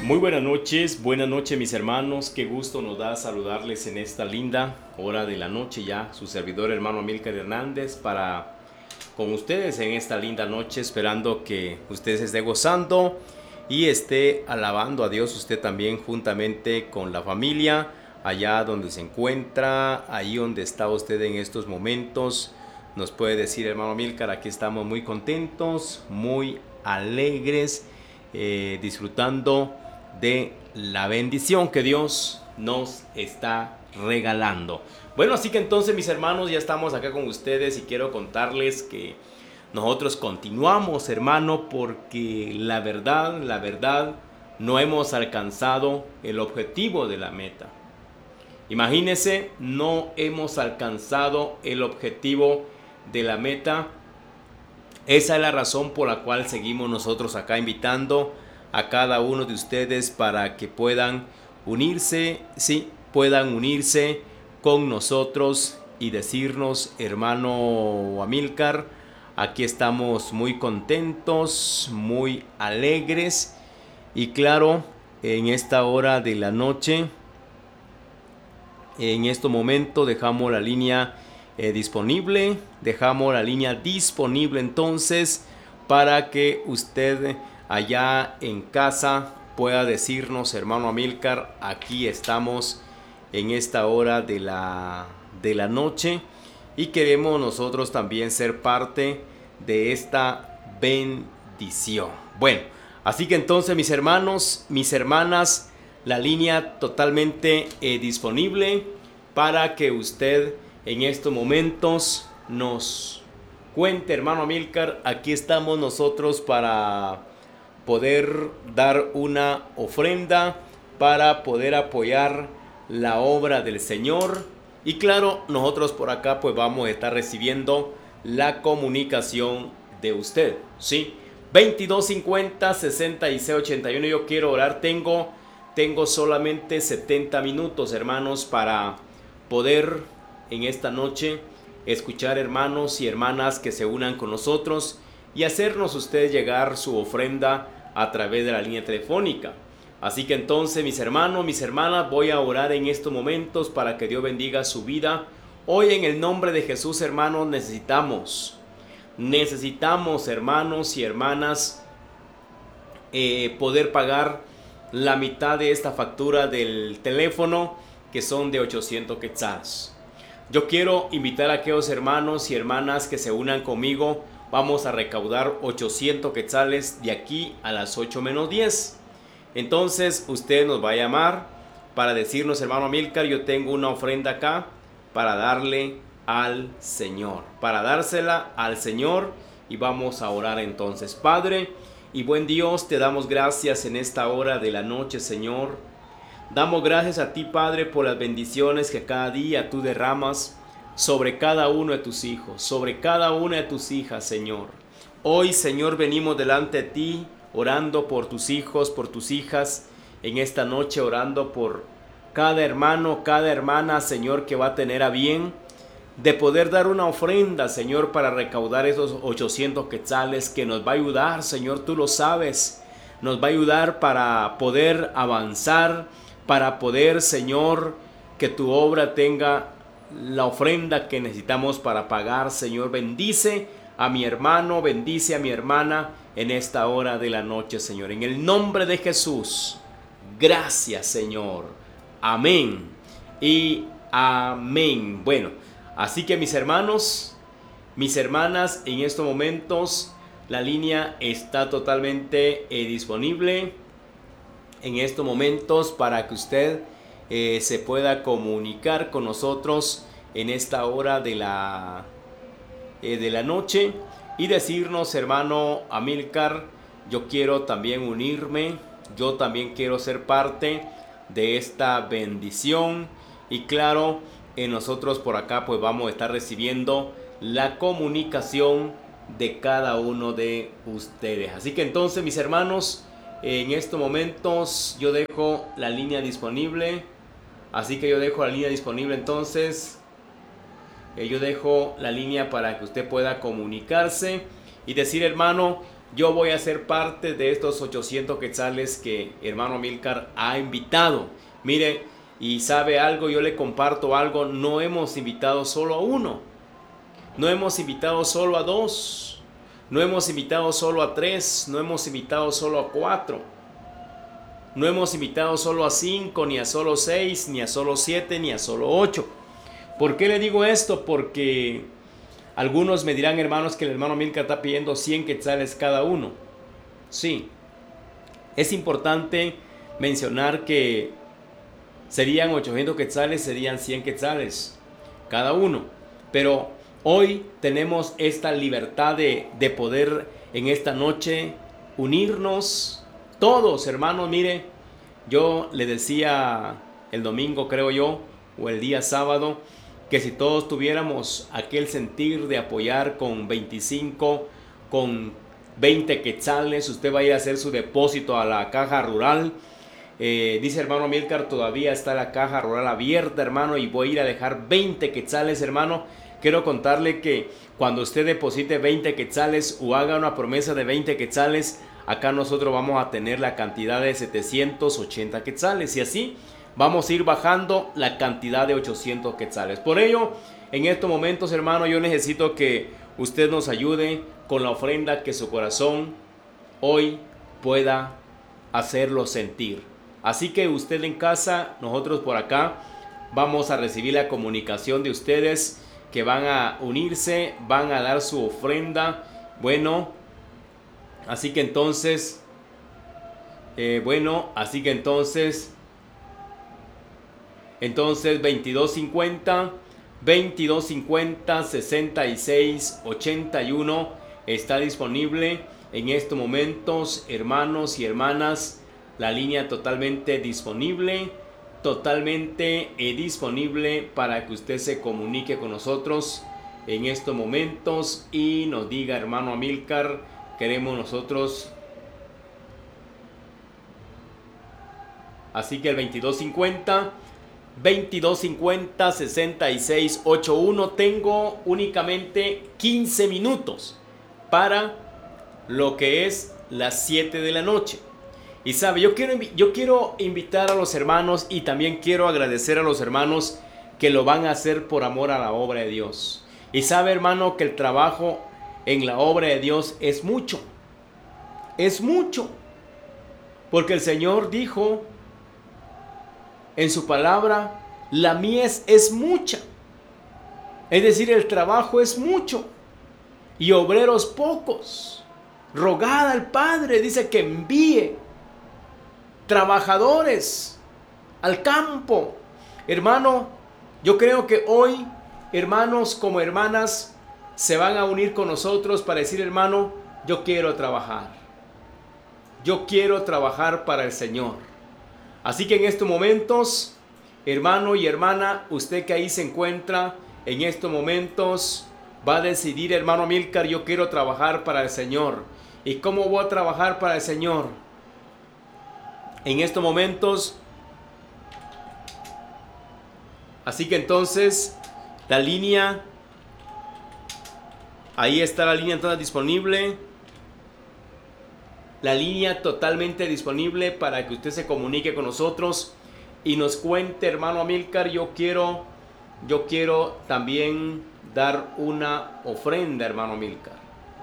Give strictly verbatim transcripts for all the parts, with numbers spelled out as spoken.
Muy buenas noches, buenas noches mis hermanos, qué gusto nos da saludarles en esta linda hora de la noche ya, su servidor hermano Amílcar Hernández para con ustedes en esta linda noche, esperando que usted se esté gozando y esté alabando a Dios usted también juntamente con la familia, allá donde se encuentra, ahí donde está usted en estos momentos. Nos puede decir hermano Amílcar, aquí estamos muy contentos, muy alegres, eh, disfrutando de la bendición que Dios nos está regalando. Bueno, así que entonces mis hermanos, ya estamos acá con ustedes y quiero contarles que nosotros continuamos, hermano, porque la verdad, la verdad, no hemos alcanzado el objetivo de la meta. Imagínense, no hemos alcanzado el objetivo de la meta. Esa es la razón por la cual seguimos nosotros acá invitando a cada uno de ustedes para que puedan unirse, sí, puedan unirse con nosotros y decirnos, hermano Amílcar, aquí estamos muy contentos, muy alegres y claro, en esta hora de la noche, en este momento dejamos la línea eh, disponible, dejamos la línea disponible entonces para que usted allá en casa pueda decirnos, hermano Amílcar, aquí estamos en esta hora de la, de la noche y queremos nosotros también ser parte de esta bendición. Bueno, así que entonces mis hermanos, mis hermanas, la línea totalmente eh, disponible para que usted en estos momentos nos cuente, hermano Amílcar, aquí estamos nosotros para poder dar una ofrenda, para poder apoyar la obra del Señor. Y claro, nosotros por acá pues vamos a estar recibiendo la comunicación de usted, ¿sí? veintidós cincuenta sesenta y seis ochenta y uno. Yo quiero orar, tengo, tengo solamente setenta minutos, hermanos, para poder en esta noche escuchar hermanos y hermanas que se unan con nosotros y hacernos ustedes llegar su ofrenda a través de la línea telefónica. Así que entonces mis hermanos, mis hermanas, voy a orar en estos momentos para que Dios bendiga su vida. Hoy en el nombre de Jesús, hermanos, necesitamos, necesitamos hermanos y hermanas eh, poder pagar la mitad de esta factura del teléfono que son de ochocientos quetzales. Yo quiero invitar a aquellos hermanos y hermanas que se unan conmigo. Vamos a recaudar ochocientos quetzales de aquí a las ocho menos diez. Entonces usted nos va a llamar para decirnos, hermano Amílcar, yo tengo una ofrenda acá para darle al Señor. Para dársela al Señor y vamos a orar entonces. Padre y buen Dios, te damos gracias en esta hora de la noche, Señor. Damos gracias a ti, Padre, por las bendiciones que cada día tú derramas sobre cada uno de tus hijos, sobre cada una de tus hijas, Señor. Hoy, Señor, venimos delante de ti, orando por tus hijos, por tus hijas, en esta noche orando por cada hermano, cada hermana, Señor, que va a tener a bien de poder dar una ofrenda, Señor, para recaudar esos ochocientos quetzales que nos va a ayudar, Señor, tú lo sabes, nos va a ayudar para poder avanzar, para poder, Señor, que tu obra tenga la ofrenda que necesitamos para pagar. Señor, bendice a mi hermano, bendice a mi hermana en esta hora de la noche, Señor. En el nombre de Jesús, gracias, Señor. Amén y amén. Bueno, así que mis hermanos, mis hermanas, en estos momentos la línea está totalmente eh, disponible en estos momentos para que usted eh, se pueda comunicar con nosotros en esta hora de la, eh, de la noche y decirnos, hermano Amílcar, yo quiero también unirme, yo también quiero ser parte de esta bendición. Y claro, eh, nosotros por acá pues vamos a estar recibiendo la comunicación de cada uno de ustedes. Así que entonces, mis hermanos, en estos momentos yo dejo la línea disponible. Así que yo dejo la línea disponible entonces. Eh, yo dejo la línea para que usted pueda comunicarse y decir, hermano, yo voy a ser parte de estos ochocientos quetzales que hermano Amílcar ha invitado. Mire, y sabe algo, yo le comparto algo, no hemos invitado solo a uno, no hemos invitado solo a dos, no hemos invitado solo a tres, no hemos invitado solo a cuatro, no hemos invitado solo a cinco, ni a solo seis, ni a solo siete, ni a solo ocho. ¿Por qué le digo esto? Porque algunos me dirán, hermanos, que el hermano Amílcar está pidiendo cien quetzales cada uno. Sí, es importante mencionar que serían ochocientos quetzales, serían cien quetzales cada uno. Pero hoy tenemos esta libertad de, de poder en esta noche unirnos todos, hermanos. Mire, yo le decía el domingo, creo yo, o el día sábado, que si todos tuviéramos aquel sentir de apoyar con veinticinco, con veinte quetzales, usted va a ir a hacer su depósito a la caja rural. Eh, dice hermano Amílcar, todavía está la caja rural abierta, hermano, y voy a ir a dejar veinte quetzales, hermano. Quiero contarle que cuando usted deposite veinte quetzales o haga una promesa de veinte quetzales, acá nosotros vamos a tener la cantidad de setecientos ochenta quetzales, y así vamos a ir bajando la cantidad de ochocientos quetzales. Por ello, en estos momentos, hermano, yo necesito que usted nos ayude con la ofrenda, que su corazón hoy pueda hacerlo sentir. Así que usted en casa, nosotros por acá, vamos a recibir la comunicación de ustedes que van a unirse, van a dar su ofrenda. Bueno, así que entonces, eh, bueno, así que entonces... Entonces veintidós cincuenta, veintidós cincuenta, sesenta y seis ochenta y uno está disponible en estos momentos, hermanos y hermanas. La línea totalmente disponible, totalmente eh, disponible para que usted se comunique con nosotros en estos momentos y nos diga, hermano Amílcar, queremos nosotros. Así que el veintidós cincuenta, veintidós cincuenta, sesenta y seis ochenta y uno. Tengo únicamente quince minutos para lo que es las siete de la noche. Y sabe, yo quiero, yo quiero invitar a los hermanos, y también quiero agradecer a los hermanos que lo van a hacer por amor a la obra de Dios. Y sabe, hermano, que el trabajo en la obra de Dios es mucho. Es mucho. Porque el Señor dijo en su palabra, la mies es mucha. Es decir, el trabajo es mucho y obreros pocos. Rogad al Padre, dice, que envíe trabajadores al campo. Hermano, yo creo que hoy, hermanos como hermanas, se van a unir con nosotros para decir, hermano, yo quiero trabajar. Yo quiero trabajar para el Señor. Así que en estos momentos, hermano y hermana, usted que ahí se encuentra, en estos momentos va a decidir, hermano Amílcar, yo quiero trabajar para el Señor. ¿Y cómo voy a trabajar para el Señor? En estos momentos, así que entonces, la línea, ahí está la línea toda disponible. La línea totalmente disponible para que usted se comunique con nosotros y nos cuente, hermano Amílcar, yo quiero, yo quiero también dar una ofrenda, hermano Amílcar.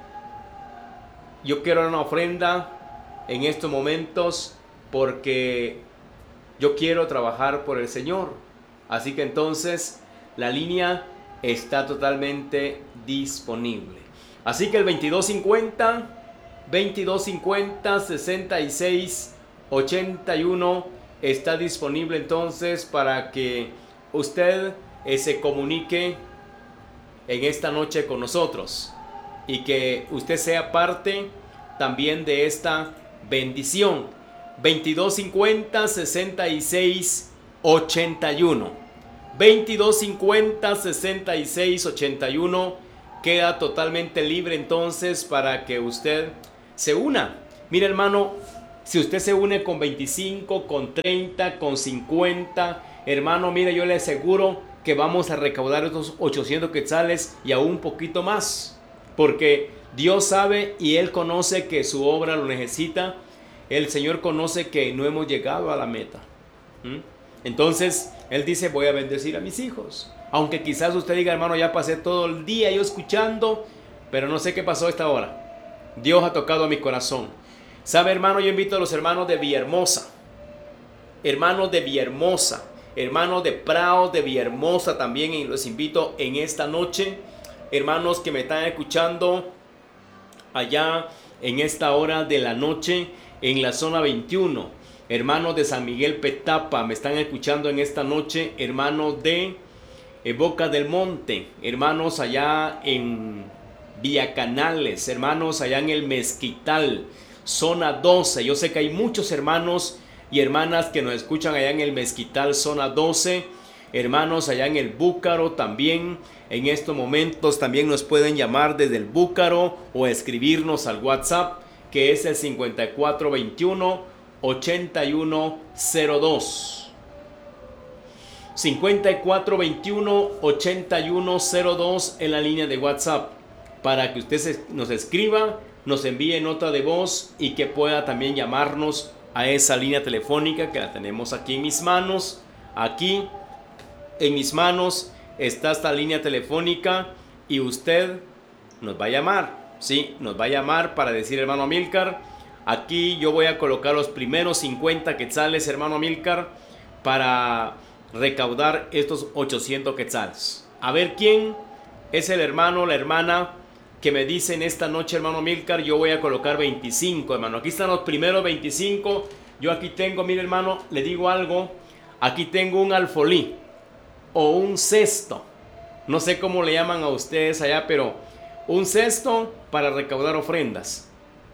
Yo quiero dar una ofrenda en estos momentos porque yo quiero trabajar por el Señor. Así que entonces la línea está totalmente disponible. Así que el veintidós cincuenta, veintidós cincuenta, sesenta y seis ochenta y uno está disponible entonces para que usted eh, se comunique en esta noche con nosotros y que usted sea parte también de esta bendición. Veintidós cincuenta, sesenta y seis ochenta y uno, veintidós cincuenta, sesenta y seis ochenta y uno queda totalmente libre entonces para que usted se una. Mira, hermano, si usted se une con veinticinco, con treinta, con cincuenta, hermano, mira, yo le aseguro que vamos a recaudar estos ochocientos quetzales y aún un poquito más, porque Dios sabe y Él conoce que su obra lo necesita. El Señor conoce que no hemos llegado a la meta. ¿Mm? Entonces Él dice, voy a bendecir a mis hijos. Aunque quizás usted diga, hermano, ya pasé todo el día yo escuchando, pero no sé qué pasó a esta hora. Dios ha tocado a mi corazón. ¿Sabe, hermano? Yo invito a los hermanos de Villahermosa. Hermanos de Villahermosa. Hermanos de Praos de Villahermosa también. Y los invito en esta noche. Hermanos que me están escuchando allá en esta hora de la noche en la zona veintiuno. Hermanos de San Miguel Petapa me están escuchando en esta noche. Hermanos de eh, Boca del Monte. Hermanos allá en Villacanales. Hermanos allá en el Mezquital. Zona doce. Yo sé que hay muchos hermanos y hermanas que nos escuchan allá en el Mezquital, zona doce. Hermanos allá en el Búcaro también. En estos momentos también nos pueden llamar desde el Búcaro o escribirnos al WhatsApp, que es el cincuenta y cuatro veintiuno ochenta y uno cero dos. cincuenta y cuatro veintiuno ochenta y uno cero dos en la línea de WhatsApp, para que usted nos escriba, nos envíe nota de voz y que pueda también llamarnos a esa línea telefónica que la tenemos aquí en mis manos. Aquí en mis manos está esta línea telefónica y usted nos va a llamar. Sí, nos va a llamar para decir, hermano Amílcar, aquí yo voy a colocar los primeros cincuenta quetzales, hermano Amílcar, para recaudar estos ochocientos quetzales. A ver quién es el hermano, la hermana que me dice en esta noche, hermano Amílcar, yo voy a colocar veinticinco, hermano. Aquí están los primeros veinticinco. Yo aquí tengo, mire, hermano, le digo algo. Aquí tengo un alfolí o un cesto. No sé cómo le llaman a ustedes allá, pero un cesto para recaudar ofrendas.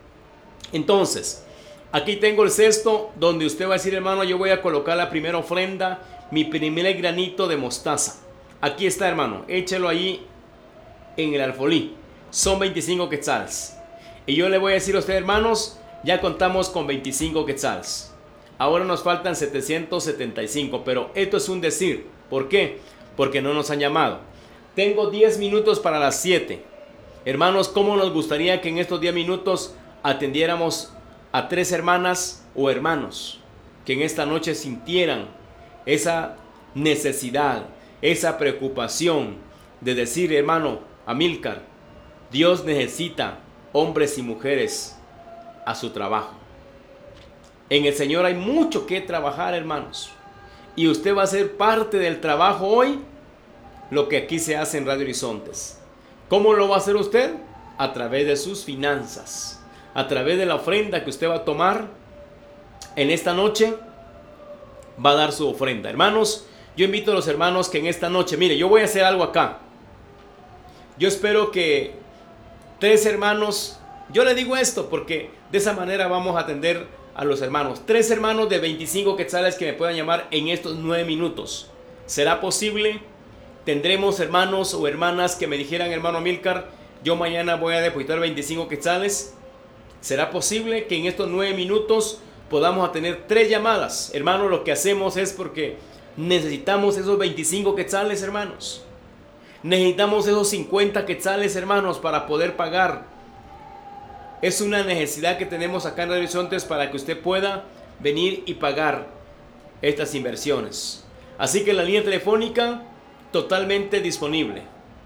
Entonces, aquí tengo el cesto donde usted va a decir, hermano, yo voy a colocar la primera ofrenda, mi primer granito de mostaza. Aquí está, hermano, échelo ahí en el alfolí. Son veinticinco quetzales. Y yo le voy a decir a ustedes, hermanos, ya contamos con veinticinco quetzales. Ahora nos faltan setecientos setenta y cinco, pero esto es un decir. ¿Por qué? Porque no nos han llamado. Tengo diez minutos para las siete. Hermanos, ¿cómo nos gustaría que en estos diez minutos atendiéramos a tres hermanas o hermanos que en esta noche sintieran esa necesidad, esa preocupación de decir, hermano Amílcar, Dios necesita hombres y mujeres a su trabajo. En el Señor hay mucho que trabajar, hermanos. Y usted va a ser parte del trabajo hoy, lo que aquí se hace en Radio Horizontes. ¿Cómo lo va a hacer usted? A través de sus finanzas. A través de la ofrenda que usted va a tomar en esta noche, va a dar su ofrenda. Hermanos, yo invito a los hermanos que en esta noche, mire, yo voy a hacer algo acá. Yo espero que tres hermanos, yo le digo esto porque de esa manera vamos a atender a los hermanos. Tres hermanos de veinticinco quetzales que me puedan llamar en estos nueve minutos. ¿Será posible? Tendremos hermanos o hermanas que me dijeran, hermano Amílcar, yo mañana voy a depositar veinticinco quetzales. ¿Será posible que en estos nueve minutos podamos tener tres llamadas? Hermanos, lo que hacemos es porque necesitamos esos veinticinco quetzales, hermanos. Necesitamos esos cincuenta quetzales, hermanos, para poder pagar. Es una necesidad que tenemos acá en Radio Horizontes para que usted pueda venir y pagar estas inversiones. Así que la línea telefónica totalmente disponible.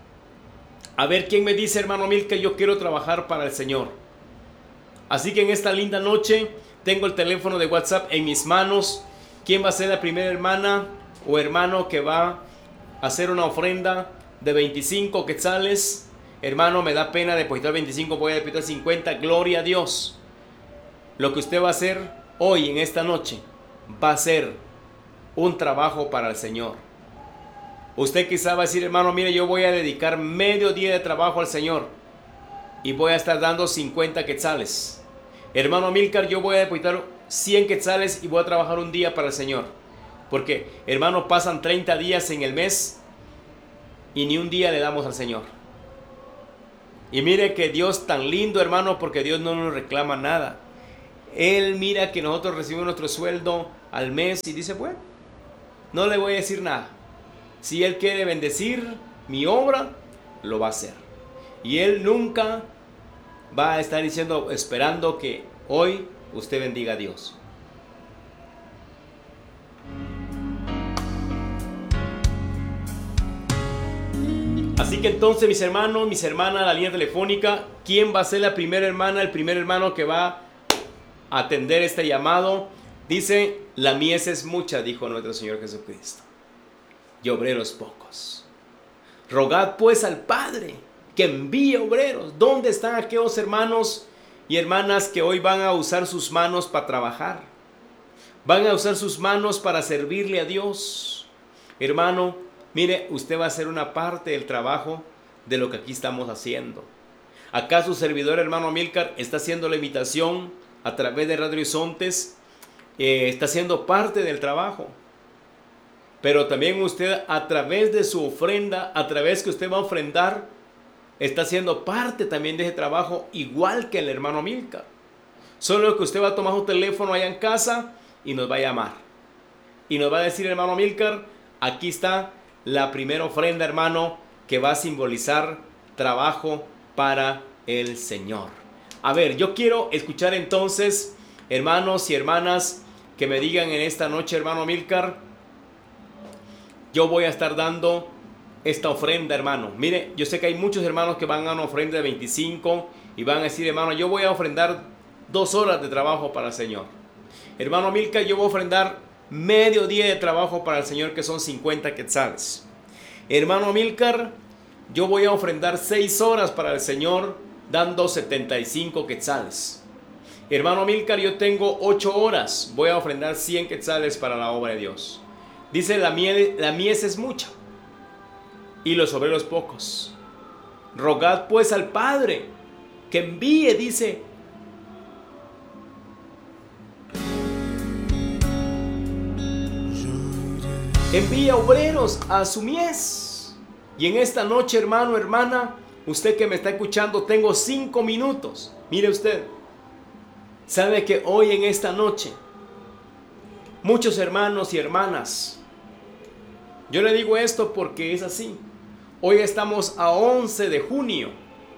A ver quién me dice, hermano Amílcar, yo quiero trabajar para el Señor. Así que en esta linda noche tengo el teléfono de WhatsApp en mis manos. ¿Quién va a ser la primera hermana o hermano que va a hacer una ofrenda de veinticinco quetzales? Hermano, me da pena depositar veinticinco, voy a depositar cincuenta. Gloria a Dios. Lo que usted va a hacer hoy, en esta noche, va a ser un trabajo para el Señor. Usted quizá va a decir, hermano, mire, yo voy a dedicar medio día de trabajo al Señor y voy a estar dando cincuenta quetzales. Hermano Amílcar, yo voy a depositar cien quetzales y voy a trabajar un día para el Señor. Porque, hermano, pasan treinta días en el mes y ni un día le damos al Señor. Y mire que Dios tan lindo, hermano, porque Dios no nos reclama nada. Él mira que nosotros recibimos nuestro sueldo al mes y dice, bueno, no le voy a decir nada. Si Él quiere bendecir mi obra, lo va a hacer. Y Él nunca va a estar diciendo, esperando que hoy usted bendiga a Dios. Así que entonces, mis hermanos, mis hermanas, la línea telefónica, ¿quién va a ser la primera hermana, el primer hermano que va a atender este llamado? Dice, la mies es mucha, dijo nuestro Señor Jesucristo, y obreros pocos. Rogad pues al Padre que envíe obreros. ¿Dónde están aquellos hermanos y hermanas que hoy van a usar sus manos para trabajar? Van a usar sus manos para servirle a Dios. Hermano, mire, usted va a hacer una parte del trabajo de lo que aquí estamos haciendo. Acá su servidor, hermano Amílcar, está haciendo la invitación a través de Radio Horizontes. Eh, está haciendo parte del trabajo. Pero también usted, a través de su ofrenda, a través que usted va a ofrendar, está haciendo parte también de ese trabajo, igual que el hermano Amílcar. Solo que usted va a tomar su teléfono allá en casa y nos va a llamar. Y nos va a decir, hermano Amílcar, aquí está la primera ofrenda, hermano, que va a simbolizar trabajo para el Señor. A ver, yo quiero escuchar entonces, hermanos y hermanas, que me digan en esta noche, hermano Amílcar, yo voy a estar dando esta ofrenda, hermano. Mire, yo sé que hay muchos hermanos que van a una ofrenda de veinticinco y van a decir, hermano, yo voy a ofrendar dos horas de trabajo para el Señor. Hermano Amílcar, yo voy a ofrendar medio día de trabajo para el Señor, que son cincuenta quetzales. Hermano Amílcar, yo voy a ofrendar seis horas para el Señor, dando setenta y cinco quetzales. Hermano Amílcar, yo tengo ocho horas, voy a ofrendar cien quetzales para la obra de Dios. Dice, la mies, la mies es mucha y los obreros pocos. Rogad pues al Padre que envíe, dice, envía obreros a su mies. Y en esta noche, hermano, hermana, usted que me está escuchando, tengo cinco minutos. Mire usted, sabe que hoy en esta noche, muchos hermanos y hermanas, yo le digo esto porque es así. Hoy estamos a once de junio.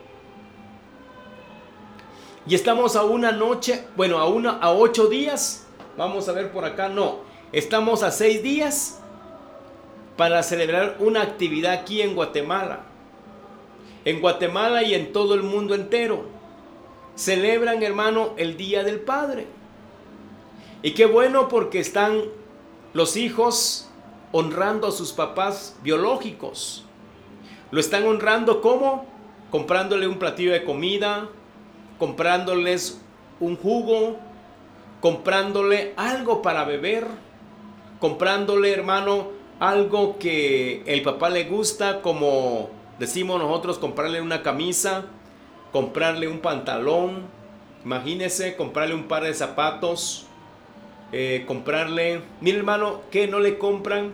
Y estamos a una noche, bueno, a, una, a ocho días. Vamos a ver por acá, no. Estamos a seis días para celebrar una actividad aquí en Guatemala. En Guatemala y en todo el mundo entero. Celebran, hermano, el Día del Padre. Y qué bueno porque están los hijos honrando a sus papás biológicos. Lo están honrando ¿cómo? Comprándole un platillo de comida, comprándoles un jugo, comprándole algo para beber, comprándole, hermano, algo que el papá le gusta, como decimos nosotros, comprarle una camisa, comprarle un pantalón, imagínese, comprarle un par de zapatos, eh, comprarle, mire hermano, ¿qué no le compran?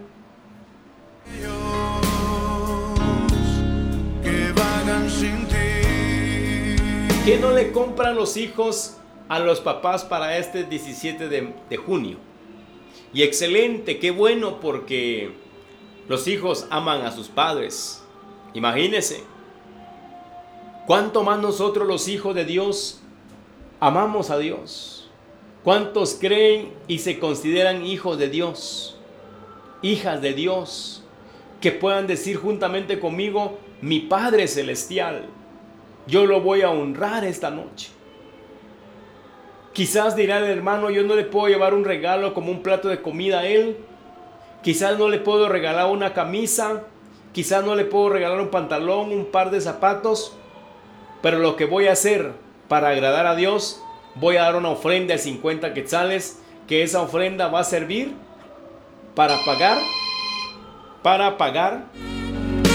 ¿Qué no le compran los hijos a los papás para este diecisiete de, de junio? Y excelente, qué bueno, porque los hijos aman a sus padres. Imagínense, cuánto más nosotros los hijos de Dios amamos a Dios. ¿Cuántos creen y se consideran hijos de Dios, hijas de Dios, que puedan decir juntamente conmigo, mi Padre Celestial, yo lo voy a honrar esta noche? Quizás dirá el hermano, yo no le puedo llevar un regalo como un plato de comida a él. Quizás no le puedo regalar una camisa. Quizás no le puedo regalar un pantalón, un par de zapatos. Pero lo que voy a hacer para agradar a Dios, voy a dar una ofrenda de cincuenta quetzales, que esa ofrenda va a servir para pagar, para pagar